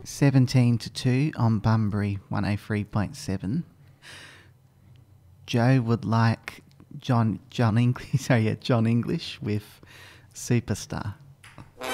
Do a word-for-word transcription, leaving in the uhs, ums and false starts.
seventeen to two on Bunbury one oh three point seven. Joe would like John John English. Sorry, yeah, John English with Superstar.